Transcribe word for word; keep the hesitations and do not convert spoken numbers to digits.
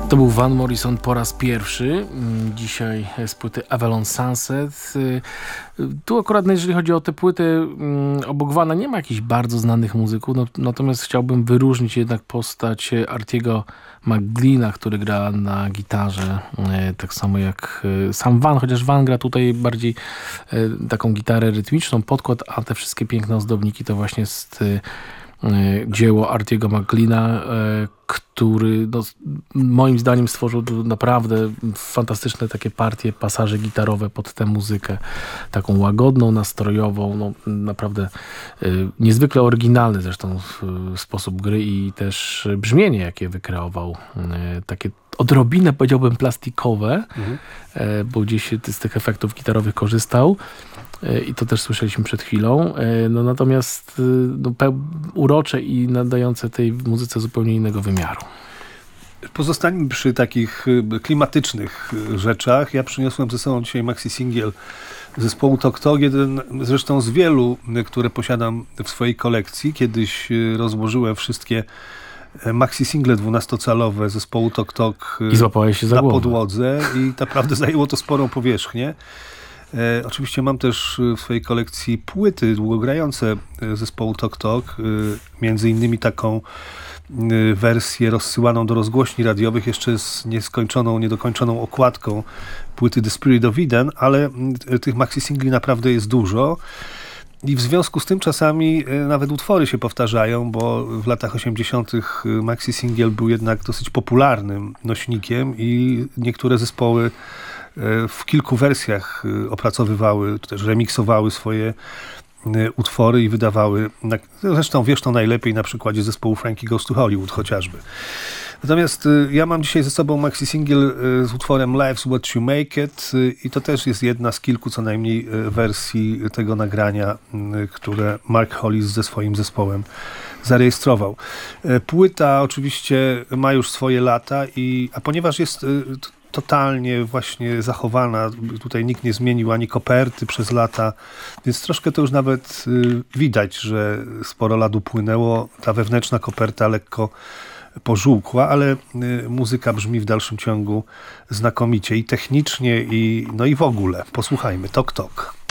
To był Van Morrison po raz pierwszy, dzisiaj z płyty Avalon Sunset. Tu akurat jeżeli chodzi o te płyty obok Vana nie ma jakichś bardzo znanych muzyków, no, natomiast chciałbym wyróżnić jednak postać Artiego McGleena, który gra na gitarze, tak samo jak sam Van, chociaż Van gra tutaj bardziej taką gitarę rytmiczną, podkład, a te wszystkie piękne ozdobniki to właśnie jest dzieło Artiego McGleena, który no, moim zdaniem stworzył naprawdę fantastyczne takie partie, pasaże gitarowe pod tę muzykę. Taką łagodną, nastrojową, no, naprawdę y, niezwykle oryginalny zresztą y, sposób gry i też brzmienie, jakie wykreował. Y, takie odrobinę, powiedziałbym, plastikowe, mhm. y, bo gdzieś z tych efektów gitarowych korzystał. I to też słyszeliśmy przed chwilą. No natomiast no, urocze i nadające tej muzyce zupełnie innego wymiaru. Pozostańmy przy takich klimatycznych rzeczach. Ja przyniosłem ze sobą dzisiaj maxi singiel zespołu Tok Tok, jeden zresztą z wielu, które posiadam w swojej kolekcji. Kiedyś rozłożyłem wszystkie maxi single dwunastocalowe zespołu Tok Tok I złapałeś się za na głowę. podłodze i naprawdę zajęło to sporą powierzchnię. E, oczywiście mam też w swojej kolekcji płyty długogrające zespołu Tok Tok, e, między innymi taką e, wersję rozsyłaną do rozgłośni radiowych, jeszcze z nieskończoną, niedokończoną okładką płyty The Spirit of Eden, ale e, tych maxi singli naprawdę jest dużo. I w związku z tym czasami e, nawet utwory się powtarzają, bo w latach osiemdziesiątych maxi singiel był jednak dosyć popularnym nośnikiem i niektóre zespoły w kilku wersjach opracowywały, czy też remiksowały swoje utwory i wydawały, zresztą wiesz to najlepiej na przykładzie zespołu Frankie Goes to Hollywood chociażby. Natomiast ja mam dzisiaj ze sobą maxi singiel z utworem Life's What You Make It i to też jest jedna z kilku co najmniej wersji tego nagrania, które Mark Hollis ze swoim zespołem zarejestrował. Płyta oczywiście ma już swoje lata, i, a ponieważ jest totalnie właśnie zachowana, tutaj nikt nie zmienił ani koperty przez lata, więc troszkę to już nawet widać, że sporo lat upłynęło. Ta wewnętrzna koperta lekko pożółkła, ale muzyka brzmi w dalszym ciągu znakomicie i technicznie, i, no i w ogóle. Posłuchajmy. Tok Tok.